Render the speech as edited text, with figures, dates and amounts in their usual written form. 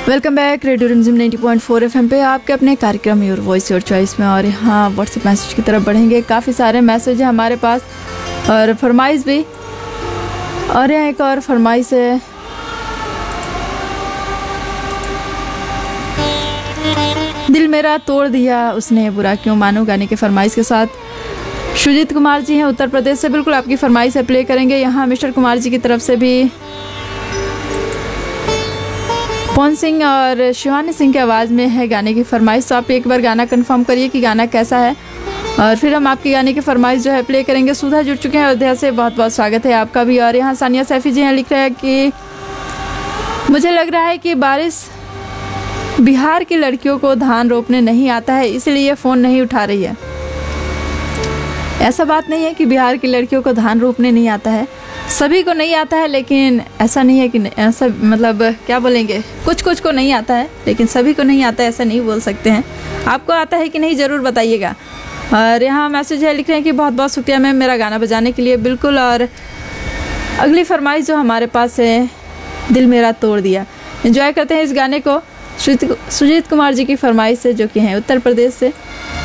Welcome back radio रिमझिम 90.4 FM पे आपके अपने कार्यक्रम योर वॉइस योर चॉइस में। और यहाँ व्हाट्सएप मैसेज की तरफ बढ़ेंगे। काफ़ी सारे मैसेज हैं हमारे पास और फरमाइश भी। और यहाँ एक और फरमाइश है, दिल मेरा तोड़ दिया उसने बुरा क्यों मानू गाने के फरमाइश के साथ सुजीत कुमार जी हैं उत्तर प्रदेश से। बिल्कुल आपकी फरमाइश है, प्ले करेंगे। यहाँ मिस्टर कुमार जी की तरफ से भी पवन सिंह और शिवानी सिंह की आवाज़ में है गाने की फरमाइश। तो आप एक बार गाना कंफर्म करिए कि गाना कैसा है और फिर हम आपकी गाने की फरमाइश जो है प्ले करेंगे। सुधा जुड़ चुके हैं अयोध्या से, बहुत बहुत स्वागत है आपका भी। और यहाँ सानिया सैफी जी हैं, लिख रहे हैं कि मुझे लग रहा है कि बारिश बिहार की लड़कियों को धान रोपने नहीं आता है इसलिए फ़ोन नहीं उठा रही है। ऐसा बात नहीं है कि बिहार की लड़कियों को धान रोपने नहीं आता है, सभी को नहीं आता है। लेकिन ऐसा नहीं है कि ऐसा मतलब क्या बोलेंगे, कुछ कुछ को नहीं आता है लेकिन सभी को नहीं आता है, ऐसा नहीं बोल सकते हैं। आपको आता है कि नहीं ज़रूर बताइएगा। और यहाँ मैसेज है, लिख रहे हैं कि बहुत बहुत शुक्रिया मैम मेरा गाना बजाने के लिए। बिल्कुल। और अगली फरमाइश जो हमारे पास है, दिल मेरा तोड़ दिया। एंजॉय करते हैं इस गाने को। सुजीत कुमार जी की फरमाइश से, जो कि हैं उत्तर प्रदेश से।